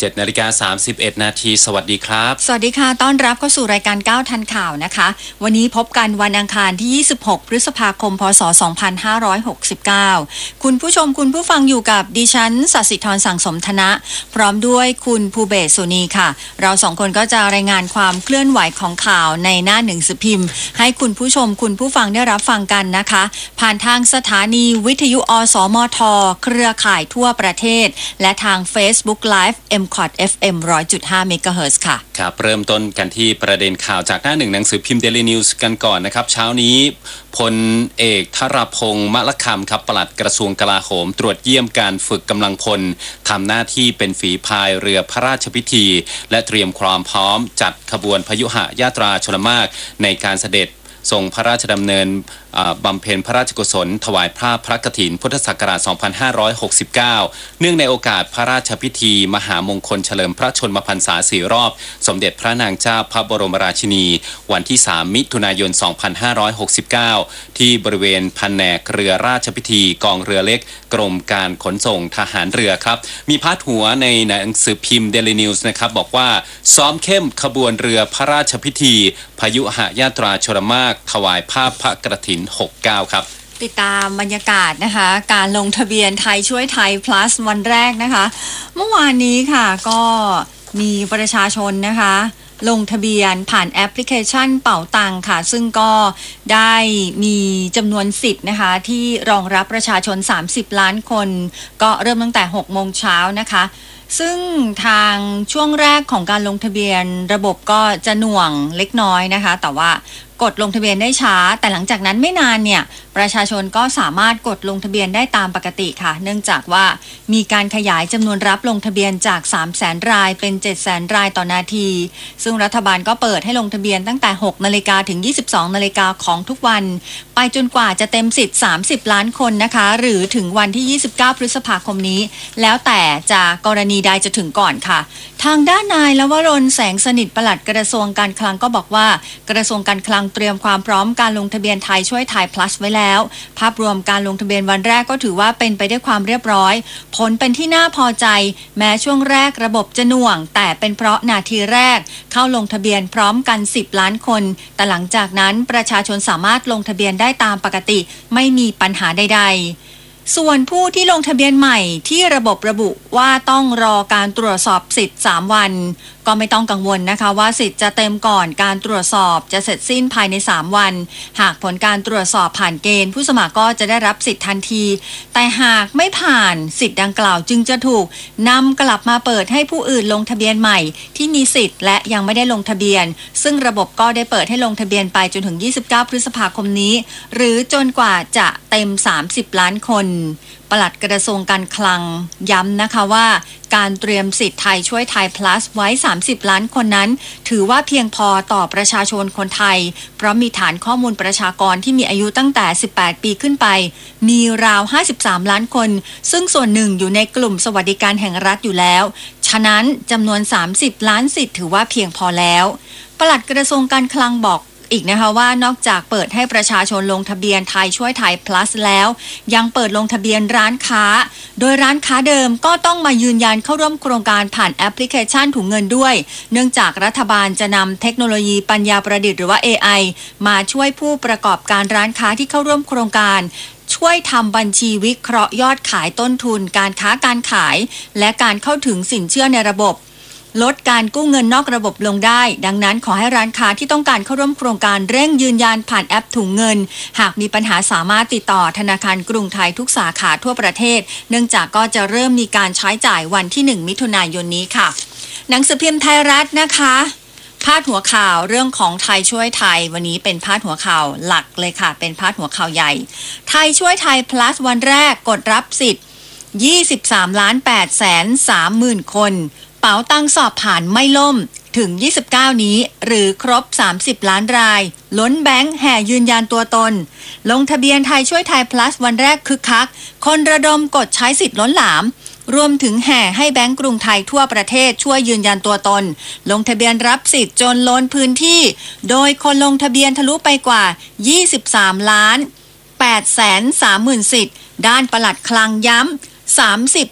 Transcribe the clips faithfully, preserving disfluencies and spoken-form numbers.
จ็ดนาฬิกาสามสิบเอ็ดนาทีสวัสดีครับสวัสดีค่ะต้อนรับเข้าสู่รายการเก้าทันข่าวนะคะวันนี้พบกันวันอังคารที่ยี่สิบหกพฤษภาคมพศสองพันห้าร้อยหกสิบเก้าคุณผู้ชมคุณผู้ฟังอยู่กับดิฉันศศิธรสังสมธนะพร้อมด้วยคุณภูเบศสุนีค่ะเราสองคนก็จะรายงานความเคลื่อนไหวของข่าวในหน้าหนึ่งสือพิมพ์ให้คุณผู้ชมคุณผู้ฟังได้รับฟังกันนะคะผ่านทางสถานีวิทยุอสมทเครือข่ายทั่วประเทศและทาง Facebook Live เอ็ม ซี โอ ที เอฟ เอ็ม หนึ่งร้อยจุดห้า เมกะเฮิรตซ์ค่ะครับเริ่มต้นกันที่ประเด็นข่าวจากหน้าหนึ่งหนังสือพิมพ์ Daily News กันก่อนนะครับเช้านี้พลเอกธรพงษ์มะละคำครับปลัดกระทรวงกลาโหมตรวจเยี่ยมการฝึกกำลังพลทำหน้าที่เป็นฝีพายเรือพระราชพิธีและเตรียมความพร้อมจัดขบวนพยุหญาตราชลมารในการเสด็จทรงพระราชดำเนินบำเพ็ญพระราชกุศลถวายผ้าพระกฐินพุทธศักราชสองพันห้าร้อยหกสิบเก้าเนื่องในโอกาสพระราชพิธีมหามงคลเฉลิมพระชนมพรรษาสี่รอบสมเด็จพระนางเจ้าพระบรมราชินีวันที่สามมิถุนายนสองพันห้าร้อยหกสิบเก้าที่บริเวณแผนกเรือราชพิธีกองเรือเล็กกรมการขนส่งทหารเรือครับมีพาดหัวในหนังสือพิมพ์ Daily News นะครับบอกว่าซ้อมเข้มขบวนเรือพระราชพิธีพยุหญาตราชลมารถวายผ้าพระกฐินหกสิบเก้าครับติดตามบรรยากาศนะคะการลงทะเบียนไทยช่วยไทย plus วันแรกนะคะเมื่อวานนี้ค่ะก็มีประชาชนนะคะลงทะเบียนผ่านแอปพลิเคชันเป๋าตังค่ะซึ่งก็ได้มีจำนวนสิทธิ์นะคะที่รองรับประชาชนสามสิบล้านคนก็เริ่มตั้งแต่หกโมงเช้านะคะซึ่งทางช่วงแรกของการลงทะเบียนระบบก็จะหน่วงเล็กน้อยนะคะแต่ว่ากดลงทะเบียนได้ช้าแต่หลังจากนั้นไม่นานเนี่ยประชาชนก็สามารถกดลงทะเบียนได้ตามปกติค่ะเนื่องจากว่ามีการขยายจำนวนรับลงทะเบียนจาก สามแสน รายเป็น เจ็ดแสน รายต่อนาทีซึ่งรัฐบาลก็เปิดให้ลงทะเบียนตั้งแต่ หกนาฬิกาถึง ยี่สิบสองนาฬิกาของทุกวันไปจนกว่าจะเต็มสิทธิ์สามสิบล้านคนนะคะหรือถึงวันที่ยี่สิบเก้าพฤษภาคมนี้แล้วแต่จะกรณีใดจะถึงก่อนค่ะทางด้านนายลวรนแสงสนิทปลัดกระทรวงการคลังก็บอกว่ากระทรวงการคลังเตรียมความพร้อมการลงทะเบียนไทยช่วยไทย plus ไว้แล้วภาพรวมการลงทะเบียนวันแรกก็ถือว่าเป็นไปด้วยความเรียบร้อยผลเป็นที่น่าพอใจแม้ช่วงแรกระบบจะหน่วงแต่เป็นเพราะนาทีแรกเข้าลงทะเบียนพร้อมกันสิบล้านคนแต่หลังจากนั้นประชาชนสามารถลงทะเบียนได้ตามปกติไม่มีปัญหาใดๆส่วนผู้ที่ลงทะเบียนใหม่ที่ระบบระบุว่าต้องรอการตรวจสอบสิทธิ์สามวันก็ไม่ต้องกังวลนะคะว่าสิทธิ์จะเต็มก่อนการตรวจสอบจะเสร็จสิ้นภายในสามวันหากผลการตรวจสอบผ่านเกณฑ์ผู้สมัครก็จะได้รับสิทธิ์ทันทีแต่หากไม่ผ่านสิทธิ์ดังกล่าวจึงจะถูกนำกลับมาเปิดให้ผู้อื่นลงทะเบียนใหม่ที่มีสิทธิ์และยังไม่ได้ลงทะเบียนซึ่งระบบก็ได้เปิดให้ลงทะเบียนไปจนถึงยี่สิบเก้าพฤษภาคมนี้หรือจนกว่าจะเต็มสามสิบล้านคนปลัดกระทรวงการคลังย้ำนะคะว่าการเตรียมสิทธิ์ไทยช่วยไทย plus ไว้สามสิบล้านคนนั้นถือว่าเพียงพอต่อประชาชนคนไทยเพราะมีฐานข้อมูลประชากรที่มีอายุตั้งแต่สิบแปดปีขึ้นไปมีราวห้าสิบสามล้านคนซึ่งส่วนหนึ่งอยู่ในกลุ่มสวัสดิการแห่งรัฐอยู่แล้วฉะนั้นจำนวนสามสิบล้านสิทธิ์ถือว่าเพียงพอแล้วปลัดกระทรวงการคลังบอกอีกนะคะว่านอกจากเปิดให้ประชาชนลงทะเบียนไทยช่วยไทย plus แล้วยังเปิดลงทะเบียนร้านค้าโดยร้านค้าเดิมก็ต้องมายืนยันเข้าร่วมโครงการผ่านแอปพลิเคชันถุงเงินด้วยเนื่องจากรัฐบาลจะนำเทคโนโลยีปัญญาประดิษฐ์หรือว่า เอ ไอ มาช่วยผู้ประกอบการร้านค้าที่เข้าร่วมโครงการช่วยทำบัญชีวิเคราะห์ยอดขายต้นทุนการค้าการขายและการเข้าถึงสินเชื่อในระบบลดการกู้เงินนอกระบบลงได้ดังนั้นขอให้ร้านค้าที่ต้องการเข้าร่วมโครงการเร่งยืนยันผ่านแอปถุงเงินหากมีปัญหาสามารถติดต่อธนาคารกรุงไทยทุกสาขาทั่วประเทศเนื่องจากก็จะเริ่มมีการใช้จ่ายวันที่หนึ่งมิถุนายนนี้ค่ะหนังสือพิมพ์ไทยรัฐนะคะพาดหัวข่าวเรื่องของไทยช่วยไทยวันนี้เป็นพาดหัวข่าวหลักเลยค่ะเป็นพาดหัวข่าวใหญ่ไทยช่วยไทย plus วันแรกกดรับสิทธิ์ยี่สิบสามล้านแปดแสนสามหมื่นคนเป๋าตังสอบผ่านไม่ล่มถึงยี่สิบเก้านี้หรือครบสามสิบล้านรายล้นแบงค์แห่ยืนยันตัวตนลงทะเบียนไทยช่วยไทย plus วันแรกคึกคักคนระดมกดใช้สิทธิ์ล้นหลามรวมถึงแห่ให้แบงก์กรุงไทยทั่วประเทศช่วยยืนยันตัวตนลงทะเบียนรับสิทธิ์จนล้นพื้นที่โดยคนลงทะเบียนทะลุไปกว่ายี่สิบสามล้านแปดแสนสามหมื่นสิทธิ์ด้านปลัดคลังย้ำสามสิบ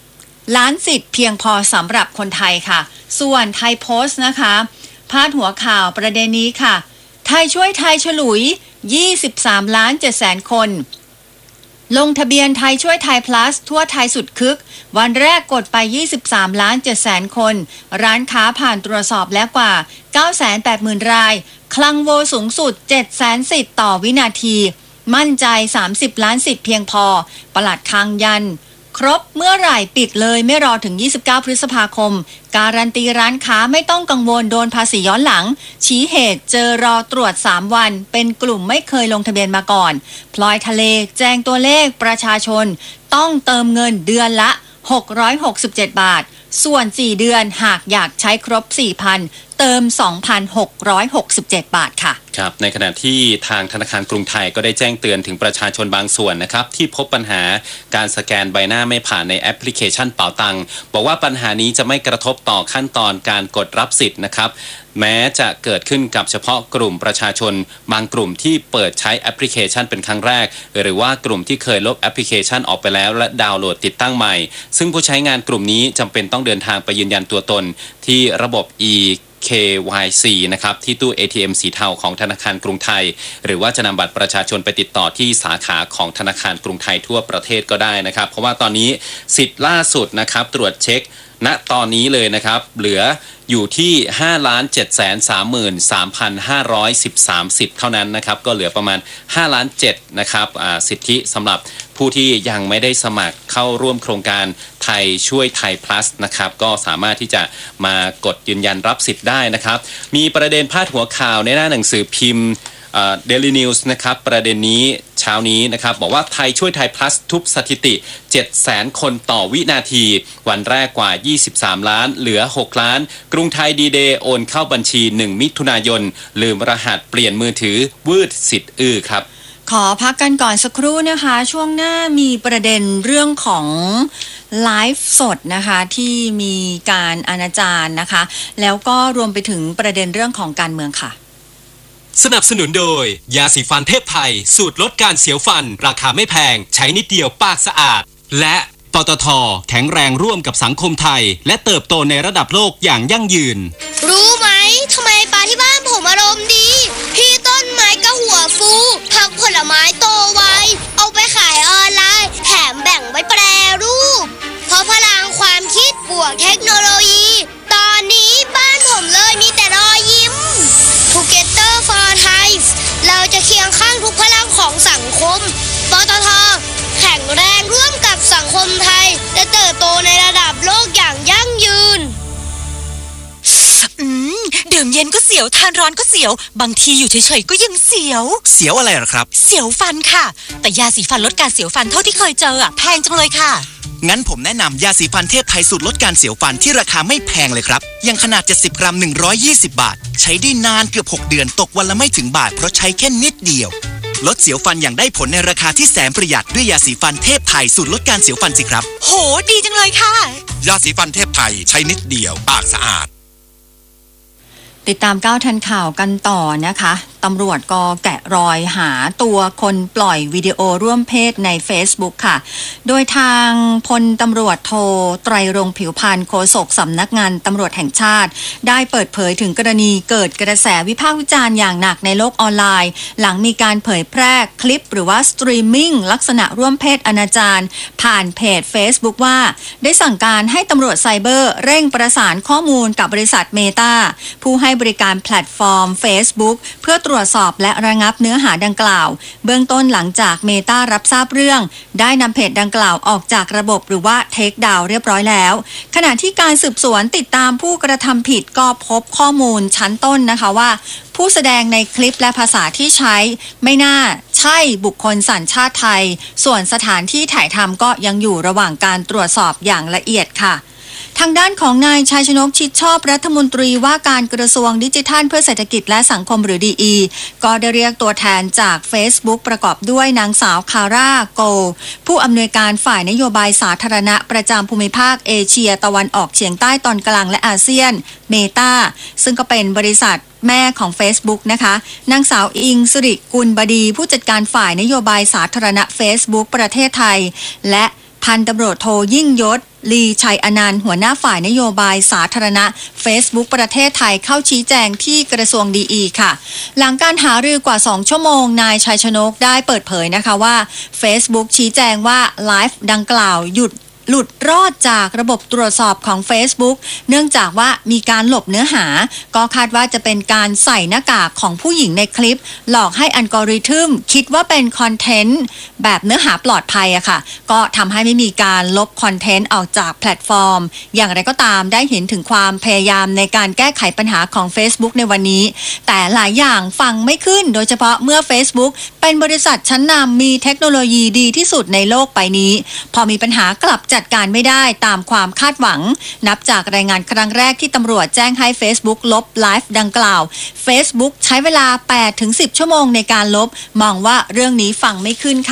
ล้านสิทธิ์เพียงพอสำหรับคนไทยค่ะส่วนไทยโพสต์นะคะพาดหัวข่าวประเด็นนี้ค่ะไทยช่วยไทยฉลุยยี่สิบสามล้านเจ็ดแสนคนลงทะเบียนไทยช่วยไทย plus ทั่วไทยสุดคึกวันแรกกดไปยี่สิบสามล้านเจ็ดแสนคนร้านค้าผ่านตรวจสอบแล้วกว่า เก้าแสนแปดหมื่น รายคลังโวสูงสุด เจ็ดแสน สิทธิ์ต่อวินาทีมั่นใจสามสิบล้านสิทธิ์เพียงพอปลัดคลังยันครบเมื่อไหร่ปิดเลยไม่รอถึงยี่สิบเก้าพฤษภาคมการันตีร้านค้าไม่ต้องกังวลโดนภาษีย้อนหลังชี้เหตุเจอรอตรวจสามวันเป็นกลุ่มไม่เคยลงทะเบียนมาก่อนพลอยทะเลแจ้งตัวเลขประชาชนต้องเติมเงินเดือนละหกร้อยหกสิบเจ็ดบาทส่วนสี่เดือนหากอยากใช้ครบ สี่พัน เติม สองพันหกร้อยหกสิบเจ็ด บาทค่ะครับในขณะที่ทางธนาคารกรุงไทยก็ได้แจ้งเตือนถึงประชาชนบางส่วนนะครับที่พบปัญหาการสแกนใบหน้าไม่ผ่านในแอปพลิเคชันเป๋าตังบอกว่าปัญหานี้จะไม่กระทบต่อขั้นตอนการกดรับสิทธิ์นะครับแม้จะเกิดขึ้นกับเฉพาะกลุ่มประชาชนบางกลุ่มที่เปิดใช้แอปพลิเคชันเป็นครั้งแรกหรือว่ากลุ่มที่เคยลบแอปพลิเคชันออกไปแล้วและดาวน์โหลดติดตั้งใหม่ซึ่งผู้ใช้งานกลุ่มนี้จำเป็นต้องเดินทางไปยืนยันตัวตนที่ระบบ eเค วาย ซี นะครับที่ตู้ เอ ที เอ็ม สีเทาของธนาคารกรุงไทยหรือว่าจะนำบัตรประชาชนไปติดต่อที่สาขาของธนาคารกรุงไทยทั่วประเทศก็ได้นะครับเพราะว่าตอนนี้สิทธิ์ล่าสุดนะครับตรวจเช็คณตอนนี้เลยนะครับเหลืออยู่ที่ ห้าล้านเจ็ดแสนสามหมื่นสามพันห้าร้อยสิบสาม สิทธิ์เท่านั้นนะครับก็เหลือประมาณห้าล้านเจ็ดนะครับสิทธิสำหรับผู้ที่ยังไม่ได้สมัครเข้าร่วมโครงการไทยช่วยไทย plus นะครับก็สามารถที่จะมากดยืนยันรับสิทธิ์ได้นะครับมีประเด็นพาดหัวข่าวในหน้าหนังสือพิมพ์เดลี่นิวส์นะครับประเด็นนี้เช้านี้นะครับบอกว่าไทยช่วยไทย plus ทุบสถิติ เจ็ดแสน คนต่อวินาทีวันแรกกว่ายี่สิบสามล้านเหลือหกล้านกรุงไทยดีเดย์โอนเข้าบัญชีหนึ่งมิถุนายนลืมรหัสเปลี่ยนมือถือวืดสิทธิ์อื้อครับขอพักกันก่อนสักครู่นะคะช่วงหน้ามีประเด็นเรื่องของไลฟ์สดนะคะที่มีการอนาจารนะคะแล้วก็รวมไปถึงประเด็นเรื่องของการเมืองค่ะสนับสนุนโดยยาสีฟันเทพไทยสูตรลดการเสียวฟันราคาไม่แพงใช้นิดเดียวปากสะอาดและปตท.แข็งแรงร่วมกับสังคมไทยและเติบโตในระดับโลกอย่างยั่งยืนรู้ไหมทำไมปลาที่บ้านผมอารมณ์ดีพี่ต้นไม้ก็หัวฟูผักผลไม้โตไวเอาไปขายออนไลน์แถมแบ่งไว้แปรรูปเพราะพลังความคิดบวกเทคโนโลยีตอนนี้บ้านผมเลยมีแต่รอยยิ้ม Together for Thai เราจะเคียงข้างทุกพลังของสังคมปตท.แข็งแรงร่วมกับสังคมไทยและเติบโตในระดับโลกอย่างยั่งยืนอืมดื่มเย็นก็เสียวทานร้อนก็เสียวบางทีอยู่เฉยๆก็ยังเสียวเสียวอะไรหรอครับเสียวฟันค่ะแต่ยาสีฟันลดการเสียวฟันเท่าที่เคยเจออ่ะแพงจังเลยค่ะงั้นผมแนะนำยาสีฟันเทพไทยสูตรลดการเสียวฟันที่ราคาไม่แพงเลยครับยังขนาดเจ็ดสิบกรัมหนึ่งร้อยยี่สิบบาทใช้ได้นานเกือบหกเดือนตกวันละไม่ถึงบาทเพราะใช้แค่นิดเดียวลดเสียวฟันอย่างได้ผลในราคาที่แสนประหยัดด้วยยาสีฟันเทพไทยสูตรลดการเสียวฟันสิครับโหดีจังเลยค่ะยาสีฟันเทพไทยใช้นิดเดียวปากสะอาดติดตามก้าวทันข่าวกันต่อนะคะตำรวจก็แกะรอยหาตัวคนปล่อยวิดีโอร่วมเพศใน Facebook ค่ะโดยทางพลตำรวจโทไตรรงค์ผิวพรรณโฆษกสำนักงานตำรวจแห่งชาติได้เปิดเผยถึงกรณีเกิดกระแสวิพากษ์วิจารณ์อย่างหนักในโลกออนไลน์หลังมีการเผยแพร่คลิปหรือว่าสตรีมมิ่งลักษณะร่วมเพศอนาจารผ่านเพจ Facebook ว่าได้สั่งการให้ตำรวจไซเบอร์เร่งประสานข้อมูลกับบริษัทเมตาผู้ให้บริการแพลตฟอร์ม Facebook เพื่อตรวจสอบและระงับเนื้อหาดังกล่าวเบื้องต้นหลังจากเมตารับทราบเรื่องได้นำเพจดังกล่าวออกจากระบบหรือว่าเทคดาวน์เรียบร้อยแล้วขณะที่การสืบสวนติดตามผู้กระทำผิดก็พบข้อมูลชั้นต้นนะคะว่าผู้แสดงในคลิปและภาษาที่ใช้ไม่น่าใช่บุคคลสัญชาติไทยส่วนสถานที่ถ่ายทำก็ยังอยู่ระหว่างการตรวจสอบอย่างละเอียดค่ะทางด้านของนายชัยชนกชิดชอบรัฐมนตรีว่าการกระทรวงดิจิทัลเพื่อเศรษฐกิจและสังคมหรือ ดี อี ก็ได้เรียกตัวแทนจาก Facebook ประกอบด้วยนางสาวคาร่าโกผู้อำนวยการฝ่ายนโยบายสาธารณะประจำภูมิภาคเอเชียตะวันออกเฉียงใต้ตอนกลางและอาเซียนเมตาซึ่งก็เป็นบริษัทแม่ของ Facebook นะคะนางสาวอิงสิริกุลบดีผู้จัดการฝ่ายนโยบายสาธารณะ Facebook ประเทศไทยและพันตำรวจโทยิ่งยศลีชัยอนันต์หัวหน้าฝ่ายนโยบายสาธารณะ Facebook ประเทศไทยเข้าชี้แจงที่กระทรวงดีอีค่ะหลังการหารือกว่าสองชั่วโมงนายชัยชนกได้เปิดเผยนะคะว่า Facebook ชี้แจงว่าไลฟ์ดังกล่าวหยุดหลุดรอดจากระบบตรวจสอบของ Facebook เนื่องจากว่ามีการหลบเนื้อหาก็คาดว่าจะเป็นการใส่หน้ากากของผู้หญิงในคลิปหลอกให้อัลกอริทึมคิดว่าเป็นคอนเทนต์แบบเนื้อหาปลอดภัยอะค่ะก็ทำให้ไม่มีการลบคอนเทนต์ออกจากแพลตฟอร์มอย่างไรก็ตามได้เห็นถึงความพยายามในการแก้ไขปัญหาของ Facebook ในวันนี้แต่หลายอย่างฟังไม่ขึ้นโดยเฉพาะเมื่อ Facebook เป็นบริษัทชั้นนำมีเทคโนโลยีดีที่สุดในโลกใบนี้พอมีปัญหากลับจัดการไม่ได้ตามความคาดหวังนับจากรายงานครั้งแรกที่ตำรวจแจ้งให้ Facebook ลบไลฟ์ดังกล่าว Facebook ใช้เวลา แปดถึงสิบ ชั่วโมงในการลบมองว่าเรื่องนี้ฟังไม่ขึ้นค่ะ